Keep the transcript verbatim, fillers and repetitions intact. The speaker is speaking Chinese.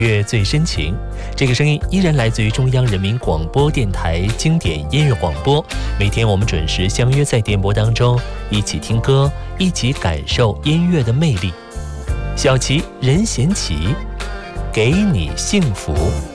乐最深情，这个声音依然来自于中央人民广播电台经典音乐广播。每天我们准时相约在电波当中，一起听歌，一起感受音乐的魅力。小琪任贤齐，给你幸福。